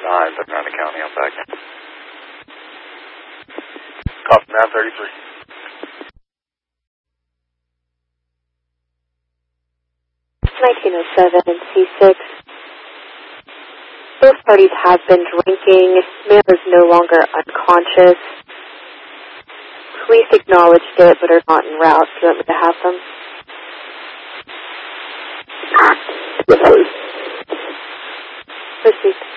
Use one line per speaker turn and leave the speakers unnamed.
around the county. I'm back. Copy 933.
C6. Both parties have been drinking. Man is no longer unconscious. Police acknowledged it, but are not en route. Do you want me to have them?
Yes, please.
Proceed.